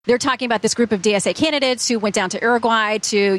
They're talking about this group of DSA candidates who went down to Uruguay to,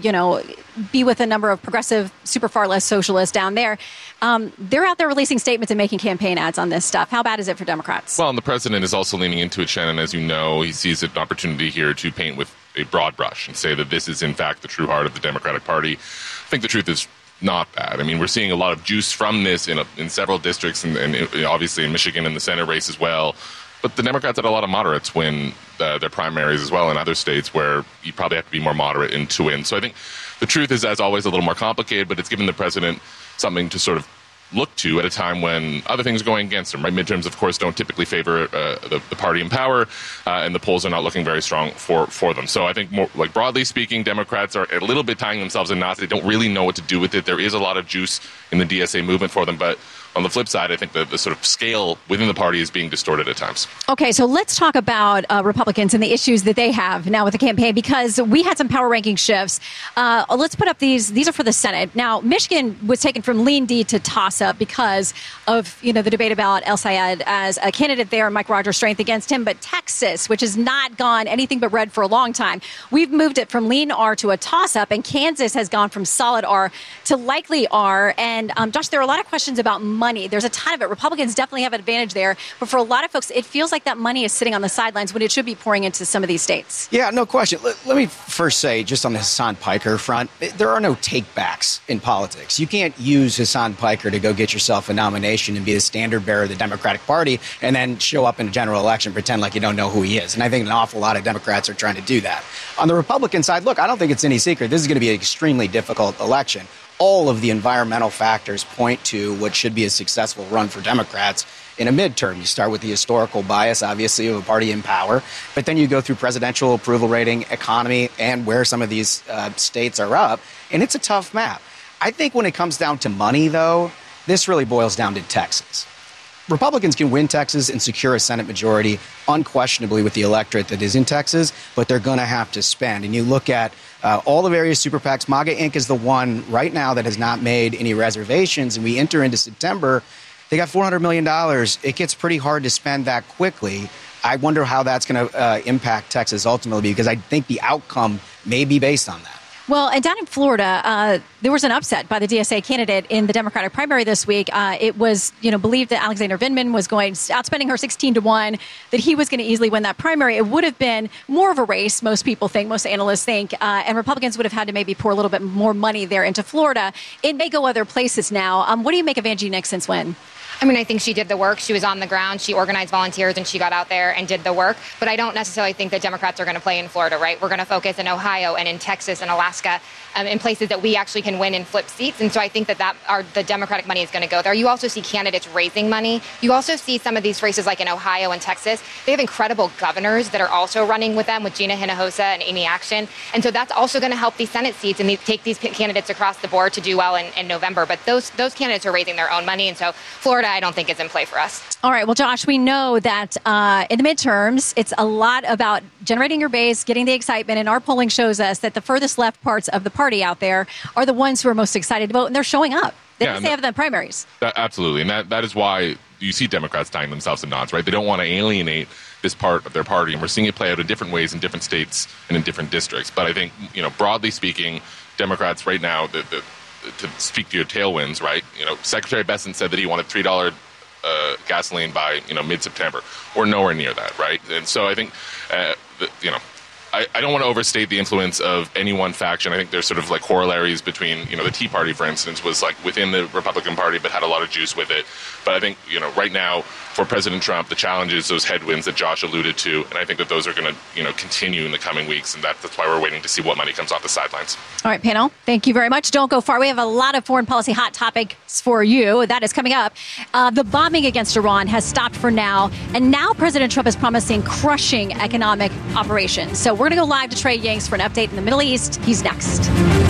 be with a number of progressive, super far left socialists down there. They're out there releasing statements and making campaign ads on this stuff. How bad is it for Democrats? Well, and the president is also leaning into it, Shannon. As you know, he sees an opportunity here to paint with a broad brush and say that this is, in fact, the true heart of the Democratic Party. I think the truth is not that. I mean, we're seeing a lot of juice from this in several districts and obviously in Michigan in the Senate race as well. But the Democrats had a lot of moderates win their primaries as well in other states where you probably have to be more moderate to win. So I think the truth is, as always, a little more complicated, but it's given the president something to sort of look to at a time when other things are going against him. Right? Midterms, of course, don't typically favor the party in power, and the polls are not looking very strong for them. So I think, more like broadly speaking, Democrats are a little bit tying themselves in knots. They don't really know what to do with it. There is a lot of juice in the DSA movement for them, but on the flip side, I think the sort of scale within the party is being distorted at times. Okay, so let's talk about Republicans and the issues that they have now with the campaign, because we had some power ranking shifts. Let's put up these are for the Senate. Now, Michigan was taken from lean D to toss-up because of, the debate about El Sayed as a candidate there, Mike Rogers' strength against him. But Texas, which has not gone anything but red for a long time, we've moved it from lean R to a toss-up, and Kansas has gone from solid R to likely R. And, Josh, there are a lot of questions about money. There's a ton of it. Republicans definitely have an advantage there. But for a lot of folks, it feels like that money is sitting on the sidelines when it should be pouring into some of these states. Yeah, no question. Let me first say, just on the Hasan Piker front, there are no takebacks in politics. You can't use Hasan Piker to go get yourself a nomination and be the standard bearer of the Democratic Party and then show up in a general election and pretend like you don't know who he is. And I think an awful lot of Democrats are trying to do that. On the Republican side, look, I don't think it's any secret. This is going to be an extremely difficult election. All of the environmental factors point to what should be a successful run for Democrats in a midterm. You start with the historical bias, obviously, of a party in power, but then you go through presidential approval rating, economy, and where some of these states are up, and it's a tough map. I think when it comes down to money, though, this really boils down to Texas. Republicans can win Texas and secure a Senate majority unquestionably with the electorate that is in Texas, but they're going to have to spend. And you look at all the various super PACs. MAGA Inc. is the one right now that has not made any reservations, and we enter into September. They got $400 million. It gets pretty hard to spend that quickly. I wonder how that's going to impact Texas ultimately, because I think the outcome may be based on that. Well, and down in Florida, there was an upset by the DSA candidate in the Democratic primary this week. It was, believed that Alexander Vindman was outspending her 16-1, that he was going to easily win that primary. It would have been more of a race, most people think, most analysts think, and Republicans would have had to maybe pour a little bit more money there into Florida. It may go other places now. What do you make of Angie Nixon's win? I mean, I think she did the work. She was on the ground. She organized volunteers, and she got out there and did the work. But I don't necessarily think that Democrats are going to play in Florida, right? We're going to focus in Ohio and in Texas and Alaska, in places that we actually can win and flip seats. And so I think that the Democratic money is going to go there. You also see candidates raising money. You also see some of these races, like in Ohio and Texas, they have incredible governors that are also running with them, with Gina Hinojosa and Amy Action. And so that's also going to help these Senate seats and take these candidates across the board to do well in November. But those candidates are raising their own money. And so Florida, I don't think is in play for us. All right. Well, Josh, we know that in the midterms, it's a lot about generating your base, getting the excitement. And our polling shows us that the furthest left parts of the party out there are the ones who are most excited to vote. And they're showing up. They have the primaries. Absolutely. And that is why you see Democrats tying themselves in knots, right? They don't want to alienate this part of their party. And we're seeing it play out in different ways in different states and in different districts. But I think, broadly speaking, Democrats right now, to speak to your tailwinds, right? Secretary Bessent said that he wanted $3 gasoline by mid-September. We're nowhere near that, right? And so I think I don't want to overstate the influence of any one faction. I think there's sort of like corollaries between the Tea Party, for instance, was like within the Republican Party but had a lot of juice with it. But I think right now for President Trump, the challenge is those headwinds that Josh alluded to, and I think that those are going to continue in the coming weeks, and that's why we're waiting to see what money comes off the sidelines. All right, panel, thank you very much. Don't go far. We have a lot of foreign policy hot topics for you. That is coming up. The bombing against Iran has stopped for now, and now President Trump is promising crushing economic operations. So we're going to go live to Trey Yingst for an update in the Middle East. He's next.